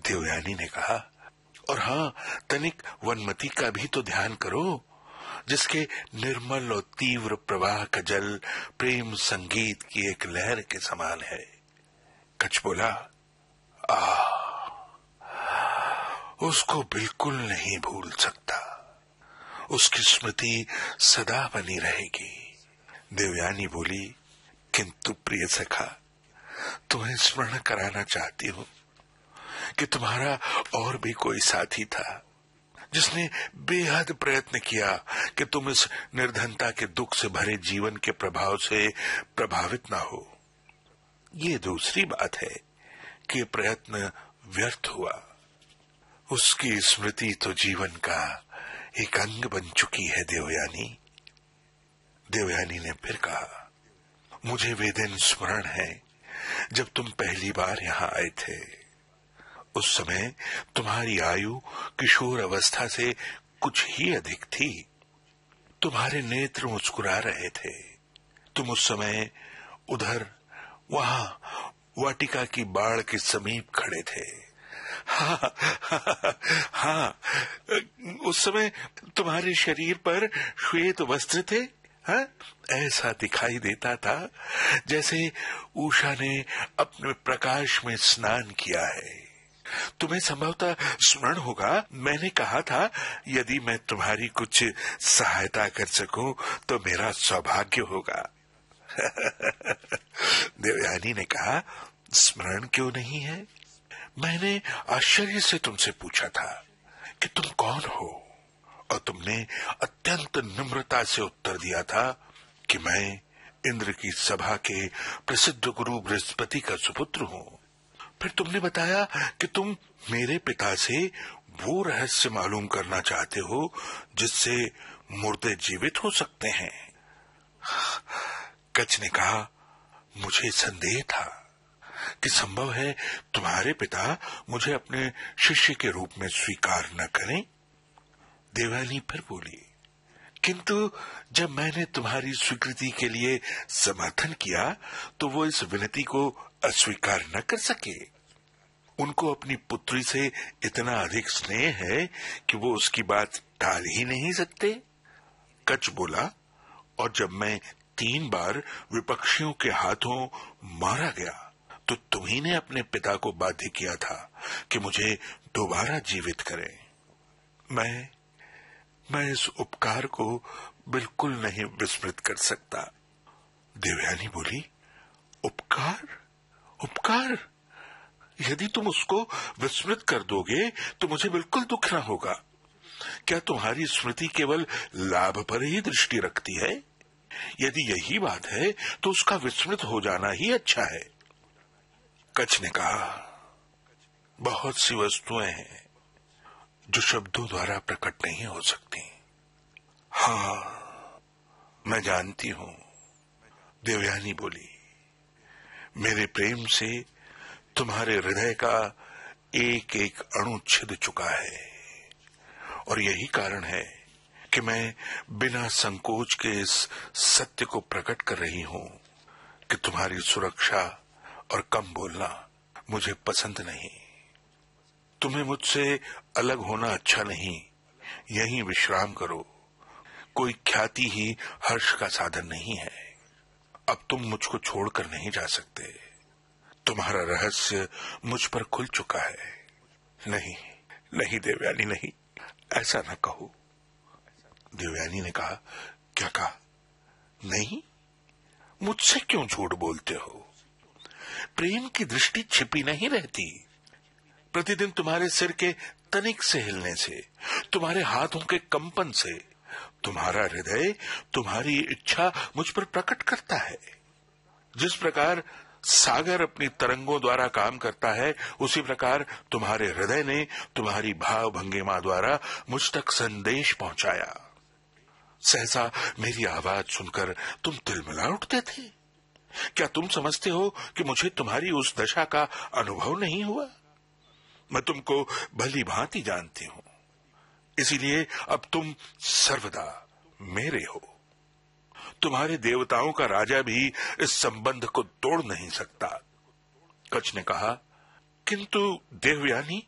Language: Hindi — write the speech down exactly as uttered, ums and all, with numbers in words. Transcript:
देवयानी ने कहा, और हाँ, तनिक वनमती का भी तो ध्यान करो, जिसके निर्मल और तीव्र प्रवाह का जल प्रेम संगीत की एक लहर के समान है। कच्छ बोला, आ, उसको बिल्कुल नहीं भूल सकता, उसकी स्मृति सदा बनी रहेगी। देवयानी बोली, किंतु प्रिय सखा, तुम्हें स्मरण कराना चाहती हूँ कि तुम्हारा और भी कोई साथी था जिसने बेहद प्रयत्न किया कि तुम इस निर्धनता के दुख से भरे जीवन के प्रभाव से प्रभावित ना हो। ये दूसरी बात है कि प्रयत्न व्यर्थ हुआ। उसकी स्मृति तो जीवन का एक अंग बन चुकी है देवयानी। देवयानी ने फिर कहा, मुझे वे दिन स्मरण है जब तुम पहली बार यहाँ आए थे। उस समय तुम्हारी आयु किशोर अवस्था से कुछ ही अधिक थी। तुम्हारे नेत्र मुस्कुरा रहे थे। तुम उस समय उधर वहां वाटिका की बाड़ के समीप खड़े थे। हाँ, हाँ, हाँ, उस समय तुम्हारे शरीर पर श्वेत वस्त्र थे। हाँ, ऐसा दिखाई देता था जैसे उषा ने अपने प्रकाश में स्नान किया है। तुम्हें संभवतः स्मरण होगा, मैंने कहा था यदि मैं तुम्हारी कुछ सहायता कर सकूं तो मेरा सौभाग्य होगा। देवयानी ने कहा, स्मरण क्यों नहीं है? मैंने आश्चर्य से तुमसे पूछा था कि तुम कौन हो, और तुमने अत्यंत निम्रता से उत्तर दिया था कि मैं इंद्र की सभा के प्रसिद्ध गुरु बृहस्पति का सुपुत्र हूँ। फिर तुमने बताया कि तुम मेरे पिता से वो रहस्य मालूम करना चाहते हो जिससे मुर्दे जीवित हो सकते हैं। कच्छ ने कहा, मुझे संदेह था कि संभव है तुम्हारे पिता मुझे अपने शिष्य के रूप में स्वीकार न करें। देवयानी फिर बोली, किंतु जब मैंने तुम्हारी स्वीकृति के लिए समर्थन किया तो वो इस विनती को अस्वीकार न कर सके। उनको अपनी पुत्री से इतना अधिक स्नेह है कि वो उसकी बात टाल ही नहीं सकते। कच्छ बोला, और जब मैं तीन बार विपक्षियों के हाथों मारा गया तो तुम्ही ने अपने पिता को बाध्य किया था कि मुझे दोबारा जीवित करें। मैं मैं इस उपकार को बिल्कुल नहीं विस्मृत कर सकता। देवयानी बोली, उपकार? उपकार? यदि तुम उसको विस्मृत कर दोगे तो मुझे बिल्कुल दुख न होगा। क्या तुम्हारी स्मृति केवल लाभ पर ही दृष्टि रखती है? यदि यही बात है तो उसका विस्मृत हो जाना ही अच्छा है। कच्छ ने कहा, बहुत सी वस्तुएं हैं जो शब्दों द्वारा प्रकट नहीं हो सकती। हाँ, मैं जानती हूँ, देवयानी बोली। मेरे प्रेम से तुम्हारे हृदय का एक एक अणु छिद चुका है, और यही कारण है कि मैं बिना संकोच के इस सत्य को प्रकट कर रही हूँ कि तुम्हारी सुरक्षा और कम बोलना मुझे पसंद नहीं। तुम्हें मुझसे अलग होना अच्छा नहीं, यहीं विश्राम करो। कोई ख्याति ही हर्ष का साधन नहीं है। अब तुम मुझको छोड़कर नहीं जा सकते। तुम्हारा रहस्य मुझ पर खुल चुका है। नहीं नहीं देवयानी, नहीं, ऐसा न कहो। देवयानी ने कहा, क्या कहा? नहीं, मुझसे क्यों झूठ बोलते हो? प्रेम की दृष्टि छिपी नहीं रहती। प्रतिदिन तुम्हारे सिर के तनिक से हिलने से, तुम्हारे हाथों के कंपन से तुम्हारा हृदय तुम्हारी इच्छा मुझ पर प्रकट करता है। जिस प्रकार सागर अपनी तरंगों द्वारा काम करता है, उसी प्रकार तुम्हारे हृदय ने तुम्हारी भाव भंगिमा द्वारा मुझ तक संदेश पहुंचाया। सहसा मेरी आवाज सुनकर तुम तिलमिला उठते थे। क्या तुम समझते हो कि मुझे तुम्हारी उस दशा का अनुभव नहीं हुआ? मैं तुमको भली भांति जानती हूं, इसीलिए अब तुम सर्वदा मेरे हो। तुम्हारे देवताओं का राजा भी इस संबंध को तोड़ नहीं सकता। कच्छ ने कहा, किंतु देवयानी,